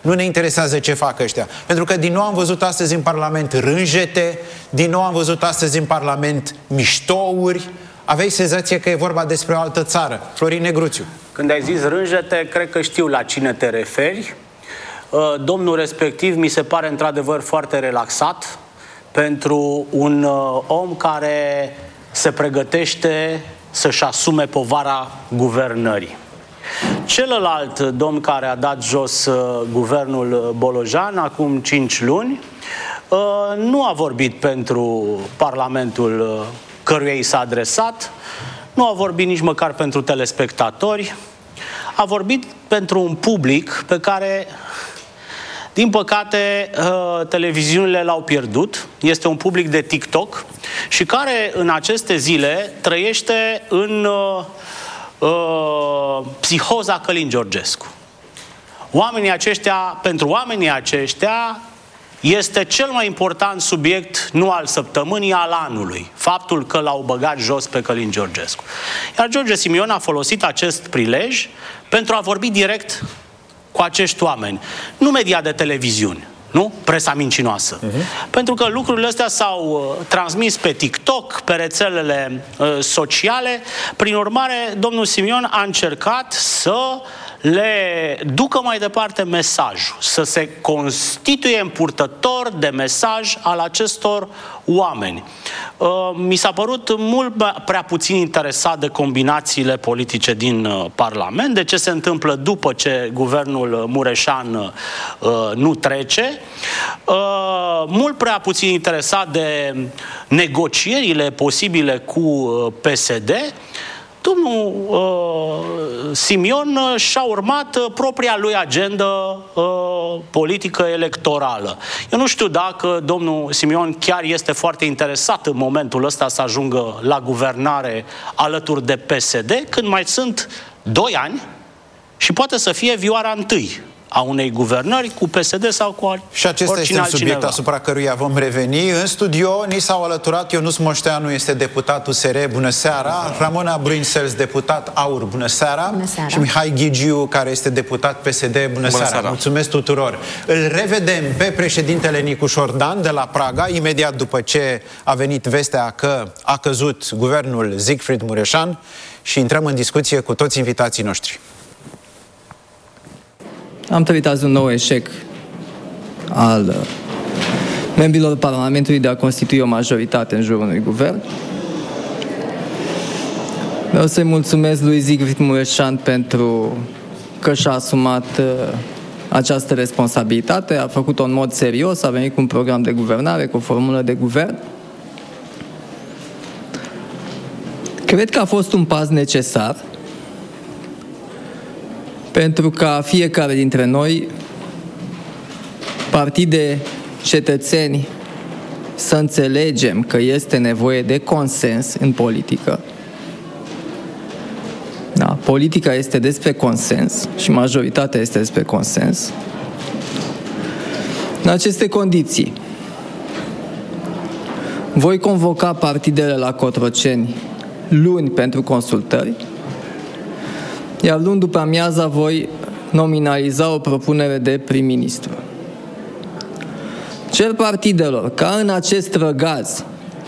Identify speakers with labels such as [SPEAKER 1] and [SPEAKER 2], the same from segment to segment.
[SPEAKER 1] Nu ne interesează ce fac ăștia. Pentru că din nou am văzut astăzi în Parlament rânjete, din nou am văzut astăzi în Parlament miștouri. Aveai senzația că e vorba despre o altă țară. Florin Negruțiu.
[SPEAKER 2] Când ai zis rânjete, cred că știu la cine te referi. Domnul respectiv mi se pare într-adevăr foarte relaxat pentru un om care se pregătește să-și asume povara guvernării. Celălalt domn care a dat jos guvernul Bolojan acum 5 luni nu a vorbit pentru Parlamentul căruia i s-a adresat, nu a vorbit nici măcar pentru telespectatori, a vorbit pentru un public pe care, din păcate, televiziunile l-au pierdut. Este un public de TikTok și care în aceste zile trăiește în psihoza Călin Georgescu. Pentru oamenii aceștia este cel mai important subiect nu al săptămânii, al anului. Faptul că l-au băgat jos pe Călin Georgescu. Iar George Simion a folosit acest prilej pentru a vorbi direct cu acești oameni. Nu media de televiziuni, nu? Presa mincinoasă. Pentru că lucrurile astea s-au transmis pe TikTok, pe rețelele sociale. Prin urmare, domnul Simion a încercat să le ducă mai departe mesajul, să se constituie în purtător de mesaj al acestor oameni. Mi s-a părut mult prea puțin interesat de combinațiile politice din Parlament, de ce se întâmplă după ce guvernul Mureșan nu trece, mult prea puțin interesat de negocierile posibile cu PSD. Domnul Simion și-a urmat propria lui agendă politică electorală. Eu nu știu dacă domnul Simion chiar este foarte interesat în momentul ăsta să ajungă la guvernare alături de PSD, când mai sunt 2 ani și poate să fie vioara întâi a unei guvernări cu PSD sau cu oricine altcineva.
[SPEAKER 1] Și acesta este un subiect asupra căruia vom reveni. În studio ni s-au alăturat Ionuț Moșteanu, este deputat USR, bună seara, Ramona Bruinsels, deputat AUR, bună seara, și Mihai Ghigiu, care este deputat PSD, bună seara. Mulțumesc tuturor. Îl revedem pe președintele Nicu Șordan de la Praga, imediat după ce a venit vestea că a căzut guvernul Siegfried Mureșan, și intrăm în discuție cu toți invitații noștri.
[SPEAKER 3] Am trăit azi un nou eșec al membrilor Parlamentului de a constitui o majoritate în jurul unui guvern. Vreau să-i mulțumesc lui Siegfried Mureșan pentru că și-a asumat această responsabilitate, a făcut-o în mod serios, a venit cu un program de guvernare, cu o formulă de guvern. Cred că a fost un pas necesar pentru ca fiecare dintre noi, partide, cetățeni, să înțelegem că este nevoie de consens în politică. Da, politica este despre consens și majoritatea este despre consens. În aceste condiții, voi convoca partidele la Cotroceni luni pentru consultări, iar luni după amiaza voi nominaliza o propunere de prim-ministru. Cer partidelor ca în acest răgaz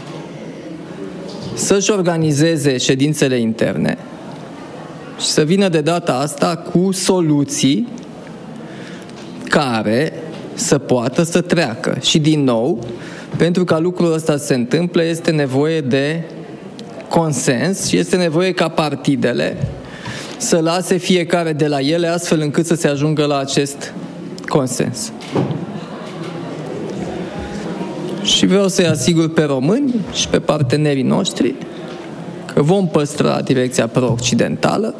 [SPEAKER 3] să-și organizeze ședințele interne și să vină de data asta cu soluții care să poată să treacă. Și din nou, pentru ca lucrul ăsta să se întâmple, este nevoie de consens și este nevoie ca partidele să lase fiecare de la ele, astfel încât să se ajungă la acest consens. Și vreau să-i asigur pe români și pe partenerii noștri că vom păstra direcția pro-occidentală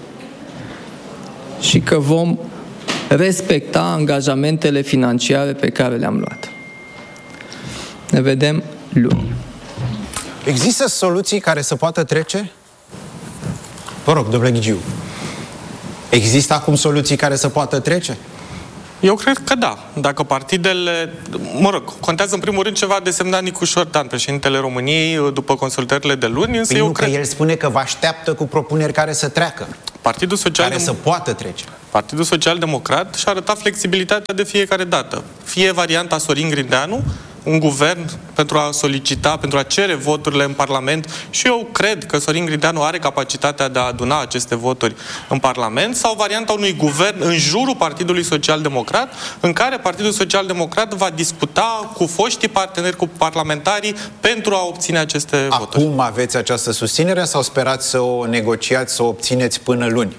[SPEAKER 3] și că vom respecta angajamentele financiare pe care le-am luat. Ne vedem luni.
[SPEAKER 1] Există soluții care să poată trece? Vă rog, domnule Ghigiu. Există acum soluții care să poată trece?
[SPEAKER 4] Eu cred că da. Dacă partidele... Mă rog, contează în primul rând ce va desemna Nicu Șordan, președintele României, după consultările de luni, însă
[SPEAKER 1] eu cred că el spune că vă așteaptă cu propuneri care să treacă.
[SPEAKER 4] Partidul Social
[SPEAKER 1] care să poată trece.
[SPEAKER 4] Partidul Social-Democrat și-a arătat flexibilitatea de fiecare dată. Fie varianta Sorin Grindeanu, un guvern pentru a solicita, pentru a cere voturile în Parlament, și eu cred că Sorin Grindeanu are capacitatea de a aduna aceste voturi în Parlament, sau varianta unui guvern în jurul Partidului Social-Democrat, în care Partidul Social-Democrat va discuta cu foștii parteneri, cu parlamentarii, pentru a obține aceste voturi.
[SPEAKER 1] Acum aveți această susținere sau sperați să o negociați, să o obțineți până luni?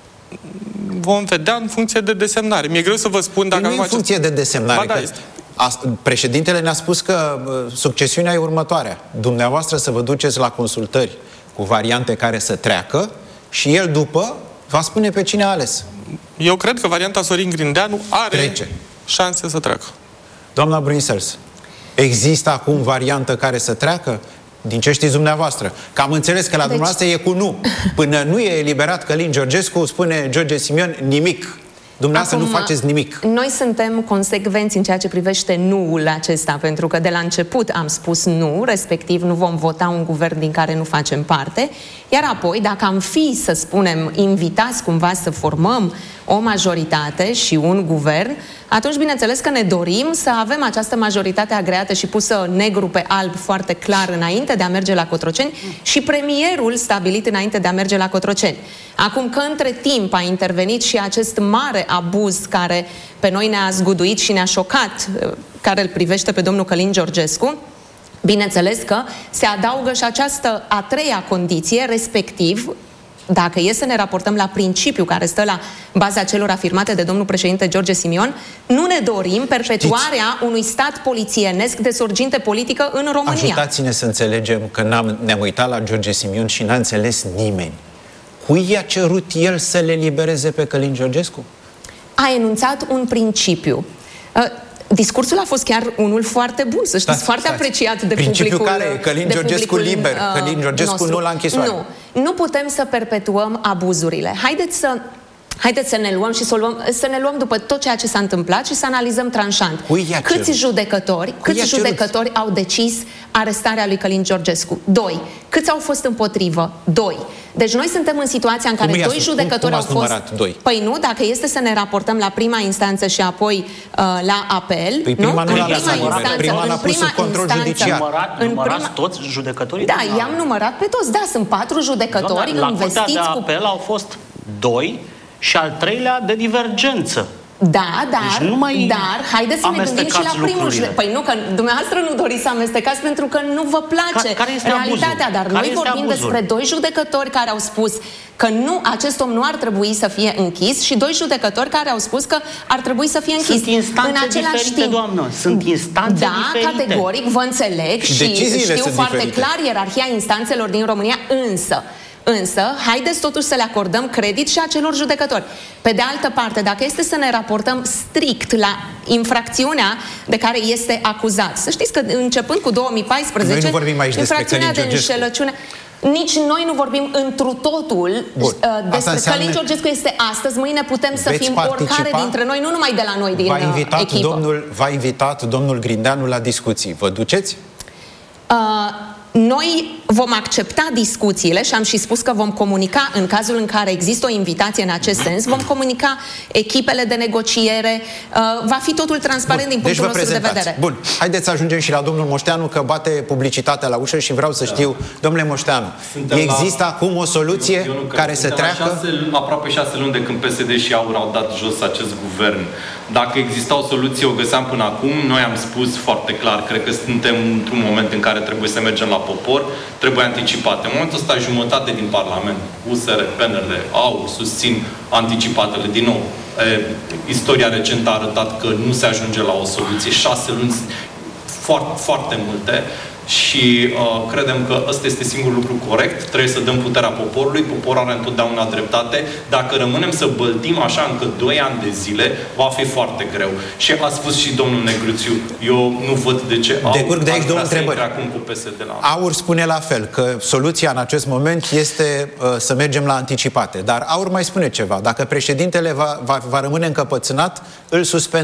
[SPEAKER 4] Vom vedea în funcție de desemnare. Mi-e greu să vă spun dacă...
[SPEAKER 1] Nu în funcție de desemnare. Președintele ne-a spus că succesiunea e următoarea. Dumneavoastră să vă duceți la consultări cu variante care să treacă și el după va spune pe cine a ales.
[SPEAKER 4] Eu cred că varianta Sorin Grindeanu are șanse să treacă.
[SPEAKER 1] Doamna Bruinsels, există acum variantă care să treacă? Din ce știți dumneavoastră? Că am înțeles că la dumneavoastră e cu nu. Până nu e eliberat Călin Georgescu, spune George Simion, nimic. Dumneavoastră nu faceți nimic.
[SPEAKER 5] Noi suntem consecvenți în ceea ce privește nu-ul acesta, pentru că de la început am spus nu, respectiv nu vom vota un guvern din care nu facem parte, iar apoi, dacă am fi, să spunem, invitați cumva să formăm o majoritate și un guvern, atunci bineînțeles că ne dorim să avem această majoritate agreată și pusă negru pe alb foarte clar înainte de a merge la Cotroceni și premierul stabilit înainte de a merge la Cotroceni. Acum că între timp a intervenit și acest mare abuz care pe noi ne-a zguduit și ne-a șocat, care îl privește pe domnul Călin Georgescu, bineînțeles că se adaugă și această a treia condiție, respectiv, dacă e să ne raportăm la principiul care stă la baza celor afirmate de domnul președinte George Simion, nu ne dorim perpetuarea unui stat polițienesc de sorginte politică în România.
[SPEAKER 1] Ajutați-ne să înțelegem că ne-am uitat la George Simion și n-a înțeles nimeni. Cui i-a cerut el să le libereze pe Călin Georgescu?
[SPEAKER 5] A enunțat un principiu. Discursul a fost chiar unul foarte bun, să știți, foarte apreciat de
[SPEAKER 1] principiul
[SPEAKER 5] publicul.
[SPEAKER 1] Principiul care e? Călin Georgescu liber, Călin Georgescu nu la închisoare.
[SPEAKER 5] Nu putem să perpetuăm abuzurile. Haideți să ne luăm și să ne luăm după tot ceea ce s-a întâmplat și să analizăm tranșant. Câți judecători au decis arestarea lui Călin Georgescu? 2. Câți au fost împotrivă? 2. Deci noi suntem în situația în care 2 judecători au fost... Păi nu, dacă este să ne raportăm la prima instanță și apoi la apel,
[SPEAKER 1] păi
[SPEAKER 5] nu?
[SPEAKER 1] Prima l-a pus sub control judiciar.
[SPEAKER 2] Numărați toți judecătorii?
[SPEAKER 5] Da, i-am numărat pe toți. Da, sunt 4 judecători investiți cu...
[SPEAKER 2] La apel au fost 2 și al 3-lea de divergență.
[SPEAKER 5] Da, dar haideți să ne gândim și la primul judecător. Păi nu, că dumneavoastră nu doriți să amestecați pentru că nu vă place realitatea, dar noi vorbim despre 2 judecători care au spus că nu, acest om nu ar trebui să fie închis și 2 judecători care au spus că ar trebui să fie închis.
[SPEAKER 2] Sunt instanțe diferite, doamnă. Sunt instanțe diferite.
[SPEAKER 5] Da, categoric, vă înțeleg și știu foarte clar ierarhia instanțelor din România, Însă, haideți totuși să le acordăm credit și acelor judecători. Pe de altă parte, dacă este să ne raportăm strict la infracțiunea de care este acuzat, să știți că începând cu 2014,
[SPEAKER 1] noi nu vorbim aici
[SPEAKER 5] infracțiunea de înșelăciune, nici noi nu vorbim întru totul despre Călin Georgescu este astăzi, mâine putem să fim oricare dintre noi, nu numai de la noi din echipă.
[SPEAKER 1] V-a invitat domnul Grindeanu la discuții. Vă duceți?
[SPEAKER 5] Noi vom accepta discuțiile și am și spus că vom comunica în cazul în care există o invitație în acest sens, vom comunica echipele de negociere, va fi totul transparent din punctul nostru de vedere.
[SPEAKER 1] Bun, haideți să ajungem și la domnul Moșteanu, că bate publicitatea la ușă și vreau să știu, domnule Moșteanu, există acum o soluție care să treacă?
[SPEAKER 6] Aproape 6 luni de când PSD și AUR au dat jos acest guvern. Dacă exista o soluție, o găseam până acum. Noi am spus foarte clar, cred că suntem într-un moment în care trebuie să mergem la popor, trebuie anticipate. În momentul ăsta, jumătate din Parlament, USR, PNL, AUR, susțin anticipatele. Din nou, istoria recentă a arătat că nu se ajunge la o soluție. 6 luni, foarte, foarte multe. Și credem că ăsta este singurul lucru corect. Trebuie să dăm puterea poporului. Poporul are întotdeauna dreptate. Dacă rămânem să băltim așa încă 2 ani de zile, va fi foarte greu. Și a spus și domnul Negruțiu, eu nu văd de ce
[SPEAKER 1] decurg de aici două întrebări.
[SPEAKER 6] Acum cu PSD la
[SPEAKER 1] AUR spune la fel, că soluția în acest moment este să mergem la anticipate. Dar AUR mai spune ceva. Dacă președintele va rămâne încăpățânat, îl suspendăm.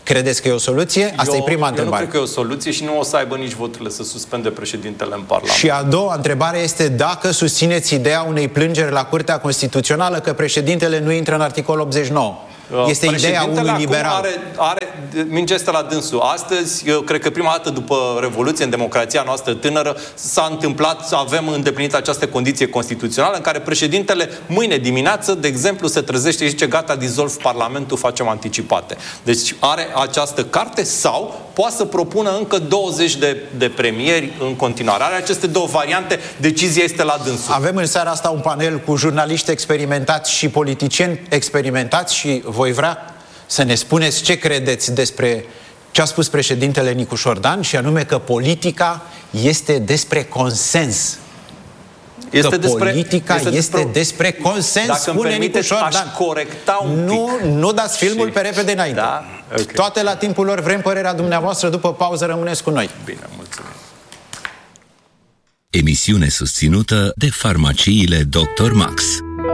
[SPEAKER 1] Credeți că e o soluție? Asta e prima întrebare.
[SPEAKER 6] Eu nu cred că e o soluție și nu o să aibă nici voturile să suspende președintele în Parlament.
[SPEAKER 1] Și a doua întrebare este dacă susțineți ideea unei plângeri la Curtea Constituțională că președintele nu intră în articolul 89. Este ideea unui liberal.
[SPEAKER 6] Mingea este la dânsul. Astăzi, eu cred că prima dată după Revoluție, în democrația noastră tânără, s-a întâmplat să avem îndeplinit această condiție constituțională în care președintele mâine dimineață, de exemplu, se trezește și zice gata, dizolv Parlamentul, facem anticipate. Deci are această carte sau poate să propună încă 20 de premieri în continuare. Are aceste două variante, decizia este la dânsul.
[SPEAKER 1] Avem în seara asta un panel cu jurnaliști experimentați și politicieni experimentați și voi vrea să ne spuneți ce credeți despre ce a spus președintele Nicu Șordan, și anume că politica este despre consens. Politica este despre consens,
[SPEAKER 6] dacă
[SPEAKER 1] spune Nicu Șordan.
[SPEAKER 6] Aș corecta un pic.
[SPEAKER 1] Nu dați filmul pe repede înainte.
[SPEAKER 6] Da? Okay.
[SPEAKER 1] Toate la timpul lor, vrem părerea dumneavoastră. După pauză rămâneți cu noi.
[SPEAKER 6] Bine, mulțumim.
[SPEAKER 7] Emisiune susținută de farmaciile Dr. Max.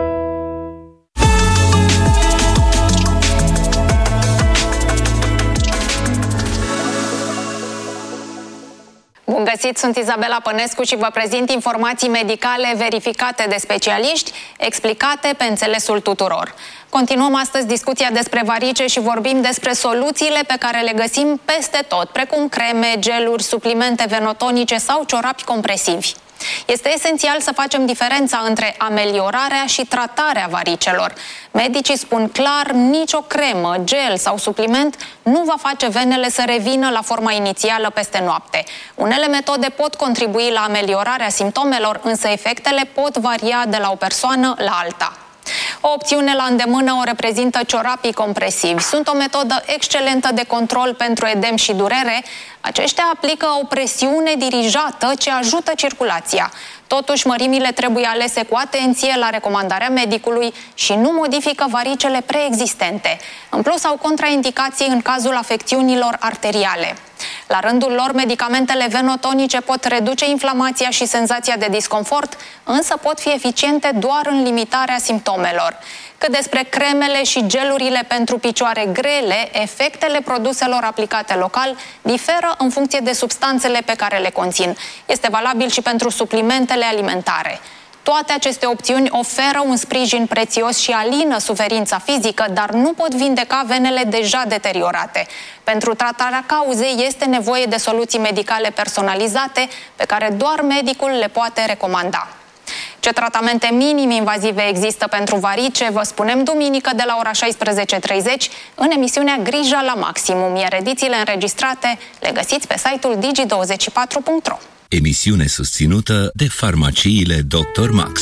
[SPEAKER 8] Bun găsit, sunt Izabela Pănescu și vă prezint informații medicale verificate de specialiști, explicate pe înțelesul tuturor. Continuăm astăzi discuția despre varice și vorbim despre soluțiile pe care le găsim peste tot, precum creme, geluri, suplimente venotonice sau ciorapi compresivi. Este esențial să facem diferența între ameliorarea și tratarea varicelor. Medicii spun clar, nicio cremă, gel sau supliment nu va face venele să revină la forma inițială peste noapte. Unele metode pot contribui la ameliorarea simptomelor, însă efectele pot varia de la o persoană la alta. O opțiune la îndemână o reprezintă ciorapii compresivi. Sunt o metodă excelentă de control pentru edem și durere. Aceștia aplică o presiune dirijată ce ajută circulația. Totuși, mărimile trebuie alese cu atenție la recomandarea medicului și nu modifică varicele preexistente. În plus, au contraindicații în cazul afecțiunilor arteriale. La rândul lor, medicamentele venotonice pot reduce inflamația și senzația de disconfort, însă pot fi eficiente doar în limitarea simptomelor. Cât despre cremele și gelurile pentru picioare grele, efectele produselor aplicate local diferă în funcție de substanțele pe care le conțin. Este valabil și pentru suplimentele alimentare. Toate aceste opțiuni oferă un sprijin prețios și alină suferința fizică, dar nu pot vindeca venele deja deteriorate. Pentru tratarea cauzei este nevoie de soluții medicale personalizate pe care doar medicul le poate recomanda. Ce tratamente minim-invazive există pentru varice, vă spunem duminică de la ora 16:30 în emisiunea Grija la maximum, iar edițiile înregistrate le găsiți pe site-ul digi24.ro.
[SPEAKER 7] Emisiune susținută de farmaciile Dr. Max.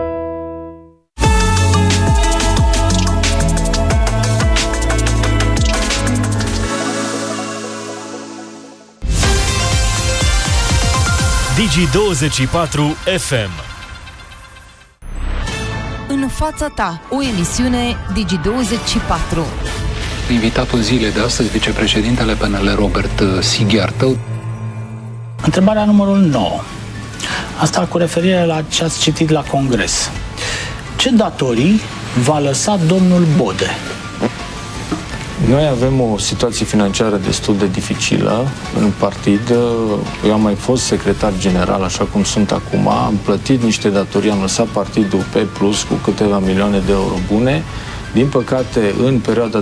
[SPEAKER 9] Digi24 FM.
[SPEAKER 10] În fața ta, o emisiune Digi24.
[SPEAKER 11] Invitatul zilei de astăzi, vicepreședintele PNL Robert Sighiartă.
[SPEAKER 12] Întrebarea numărul 9. Asta cu referire la ce ați citit la Congres. Ce datorii va lăsa domnul Bode?
[SPEAKER 13] Noi avem o situație financiară destul de dificilă în partid. Eu am mai fost secretar general, așa cum sunt acum. Am plătit niște datorii, am lăsat partidul pe plus cu câteva milioane de euro bune. Din păcate, în perioada 2021-2024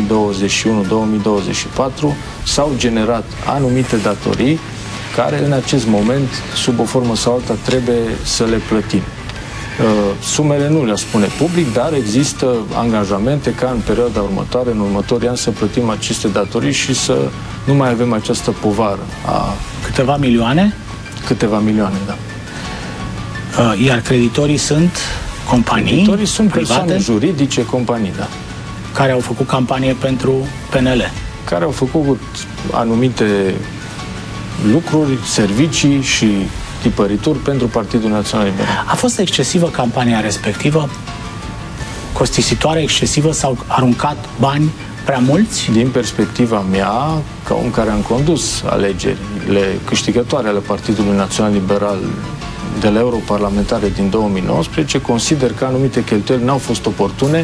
[SPEAKER 13] s-au generat anumite datorii care în acest moment, sub o formă sau alta, trebuie să le plătim. Sumele nu le spune public, dar există angajamente ca în perioada următoare, în următorii ani, să plătim aceste datorii și să nu mai avem această povară.
[SPEAKER 12] Câteva milioane?
[SPEAKER 13] Câteva milioane, da.
[SPEAKER 12] Iar creditorii sunt companii?
[SPEAKER 13] Creditorii sunt
[SPEAKER 12] private,
[SPEAKER 13] persoane juridice, companii, da.
[SPEAKER 12] Care au făcut campanie pentru PNL?
[SPEAKER 13] Care au făcut anumite lucruri, servicii și tipărituri pentru Partidul Național Liberal.
[SPEAKER 12] A fost excesivă campania respectivă? Costisitoare, excesivă? S-au aruncat bani prea mulți?
[SPEAKER 13] Din perspectiva mea, ca om care am condus alegerile câștigătoare ale Partidului Național Liberal de la europarlamentare din 2019, consider că anumite cheltuieli n-au fost oportune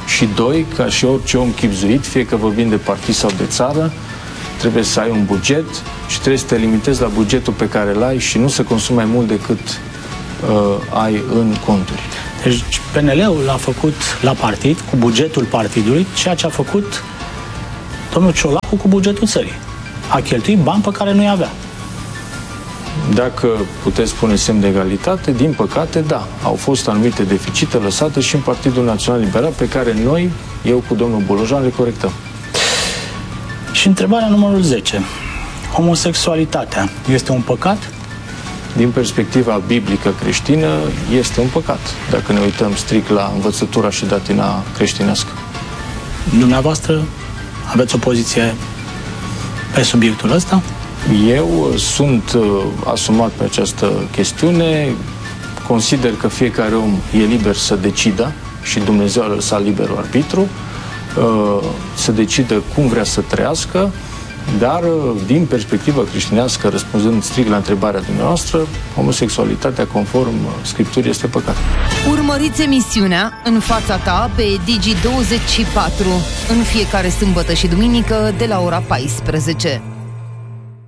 [SPEAKER 13] Și doi, ca și orice om chibzuit, fie că vorbim de partid sau de țară, trebuie să ai un buget și trebuie să te limitezi la bugetul pe care îl ai și nu să consumi mai mult decât ai în conturi.
[SPEAKER 12] Deci PNL-ul a făcut la partid, cu bugetul partidului, ceea ce a făcut domnul Ciolacu cu bugetul țării. A cheltuit bani pe care nu-i avea.
[SPEAKER 13] Dacă puteți spune semn de egalitate, din păcate, da, au fost anumite deficite lăsate și în Partidul Național Liberal, pe care noi, eu cu domnul Bolojan, le corectăm.
[SPEAKER 12] Și întrebarea numărul 10. Homosexualitatea este un păcat?
[SPEAKER 13] Din perspectiva biblică creștină, este un păcat, dacă ne uităm strict la învățătura și datina creștinească.
[SPEAKER 12] Dumneavoastră aveți o poziție pe subiectul ăsta?
[SPEAKER 13] Eu sunt asumat pe această chestiune, consider că fiecare om e liber să decidă și Dumnezeu a lăsat liberul arbitru, să decidă cum vrea să trăiască, dar din perspectivă creștinească, răspunzând strict la întrebarea dumneavoastră, homosexualitatea conform Scripturii este păcat.
[SPEAKER 10] Urmăriți emisiunea În fața ta pe Digi24 în fiecare sâmbătă și duminică de la ora 14.